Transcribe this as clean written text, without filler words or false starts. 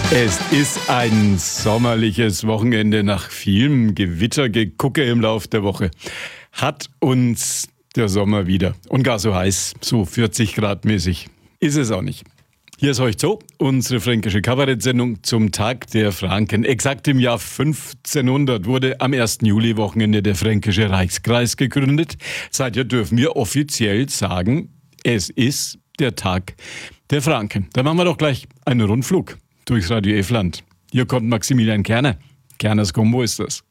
Es ist ein sommerliches Wochenende. Nach vielem Gewittergegucke im Lauf der Woche hat uns der Sommer wieder. Und gar so heiß, so 40 Grad mäßig. Ist es auch nicht. Hier ist heute so, unsere fränkische Kabarettsendung zum Tag der Franken. Exakt im Jahr 1500 wurde am 1. Juli-Wochenende der Fränkische Reichskreis gegründet. Seither dürfen wir offiziell sagen, es ist der Tag der Franken. Da machen wir doch gleich einen Rundflug durchs Radio F-Land. Hier kommt Maximilian Kerner. Kerners Combo ist das.